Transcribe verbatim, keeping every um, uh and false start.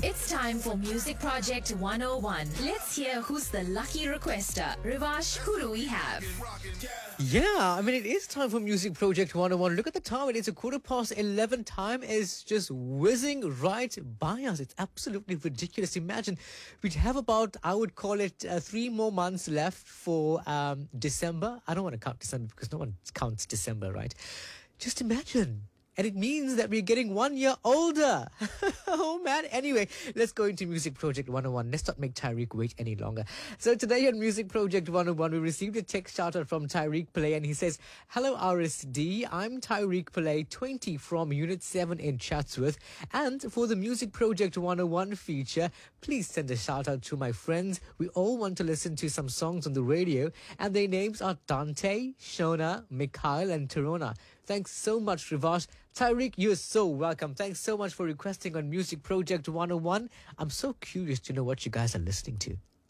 It's time for Music Project one oh one. Let's hear who's the lucky requester. Rivash, who do we have? Yeah, I mean, it is time for Music Project one oh one. Look at the time. It is a quarter past eleven. Time is just whizzing right by us. It's absolutely ridiculous. Imagine we'd have about, I would call it, uh, three more months left for um, December. I don't want to count December because no one counts December, right? Just imagine. And it means that we're getting one year older. Oh, man. Anyway, let's go into Music Project one oh one. Let's not make Tyreek wait any longer. So today on Music Project one oh one, we received a text shout out from Tyreek Pillay, and he says, "Hello, R S D. I'm Tyreek Pillay, twenty, from Unit seven in Chatsworth. And for the Music Project one oh one feature, please send a shout out to my friends. We all want to listen to some songs on the radio, and their names are Dante, Shona, Mikhail, and Tarona. Thanks so much, Rivash." Tyreek, you're so welcome. Thanks so much for requesting on Music Project one oh one. I'm so curious to know what you guys are listening to.